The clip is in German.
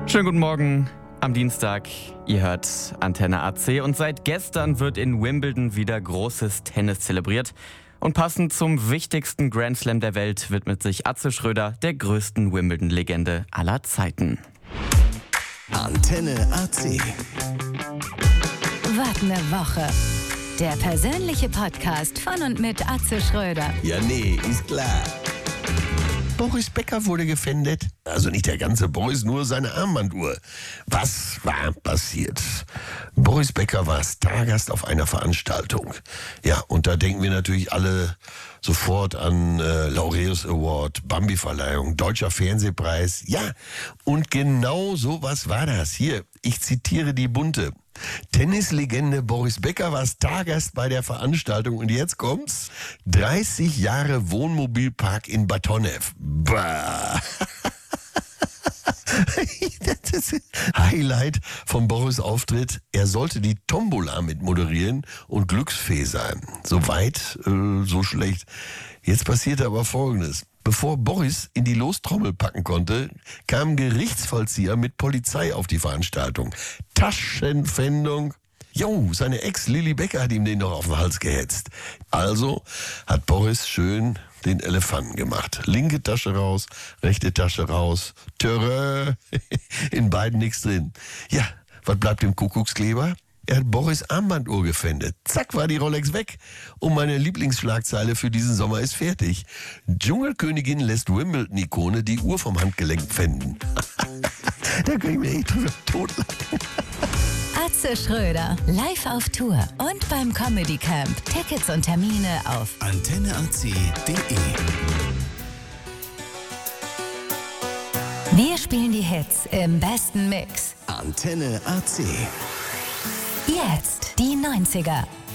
Schönen guten Morgen am Dienstag. Ihr hört Antenne AC und seit gestern wird in Wimbledon wieder großes Tennis zelebriert. Und passend zum wichtigsten Grand Slam der Welt widmet sich Atze Schröder der größten Wimbledon-Legende aller Zeiten. Antenne AC. Was ne Woche. Der persönliche Podcast von und mit Atze Schröder. Ja, nee, ist klar. Boris Becker wurde gefändet. Also nicht der ganze Boris, nur seine Armbanduhr. Was war passiert? Boris Becker war Stargast auf einer Veranstaltung. Ja, und da denken wir natürlich alle sofort an Laureus Award, Bambi-Verleihung, Deutscher Fernsehpreis. Ja, und genau sowas war das. Hier, ich zitiere die Bunte. Tennislegende Boris Becker war Stargast bei der Veranstaltung und jetzt kommt's. 30 Jahre Wohnmobilpark in Batonev. Bah. Das ist Highlight von Boris' Auftritt. Er sollte die Tombola mit moderieren und Glücksfee sein. So weit, so schlecht. Jetzt passierte aber Folgendes. Bevor Boris in die Lostrommel packen konnte, kam ein Gerichtsvollzieher mit Polizei auf die Veranstaltung. Taschenpfändung. Jo, seine Ex Lilly Becker hat ihm den noch auf den Hals gehetzt. Also hat Boris schön den Elefanten gemacht. Linke Tasche raus, rechte Tasche raus. Törö, in beiden nichts drin. Ja, was bleibt dem Kuckuckskleber? Er hat Boris' Armbanduhr gefändet. Zack, war die Rolex weg. Und meine Lieblingsschlagzeile für diesen Sommer ist fertig. Dschungelkönigin lässt Wimbledon-Ikone die Uhr vom Handgelenk pfänden. Da kann ich mir echt drüber totlachen. Atze Schröder, live auf Tour und beim Comedy Camp. Tickets und Termine auf antenneac.de. Wir spielen die Hits im besten Mix. Antenne AC. Jetzt die 90er.